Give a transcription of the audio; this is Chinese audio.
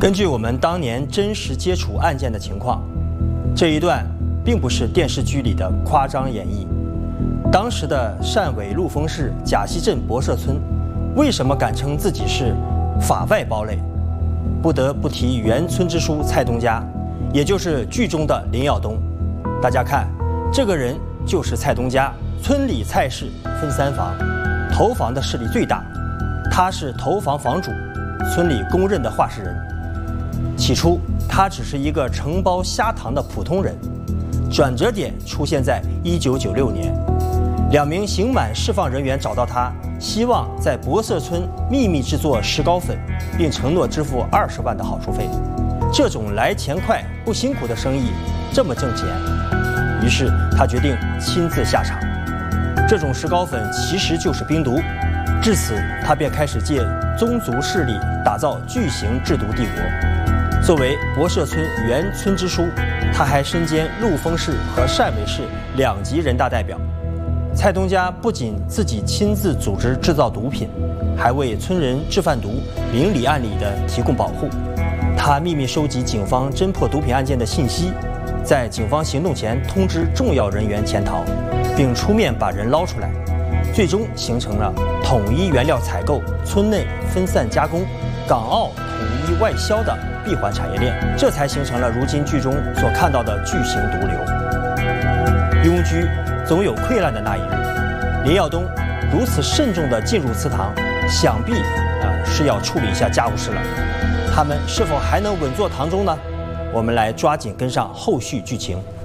根据我们当年真实接触案件的情况，这一段并不是电视剧里的夸张演绎。当时的汕尾陆丰市甲溪镇博社村，为什么敢称自己是法外堡垒？不得不提原村支书蔡东家，也就是剧中的林耀东。大家看，这个人就是蔡东家。村里蔡氏分3房，头房的势力最大，他是头房房主，村里公认的话事人。起初，他只是一个承包虾塘的普通人。转折点出现在1996年，2名刑满释放人员找到他，希望在博社村秘密制作石膏粉，并承诺支付20万的好处费。这种来钱快不辛苦的生意这么挣钱，于是他决定亲自下场。这种石膏粉其实就是冰毒，至此他便开始借宗族势力打造巨型制毒帝国。作为博社村原村支书，他还身兼陆丰市和汕尾市2级人大代表。蔡东家不仅自己亲自组织制造毒品，还为村人制贩毒明里暗里地提供保护。他秘密收集警方侦破毒品案件的信息，在警方行动前通知重要人员潜逃，并出面把人捞出来，最终形成了统一原料采购、村内分散加工、港澳统一外销的闭环产业链，这才形成了如今剧中所看到的巨型毒瘤。庸居总有溃烂的那一日，林耀东如此慎重地进入祠堂，想必是要处理一下家务事了。他们是否还能稳坐堂中呢？我们来抓紧跟上后续剧情。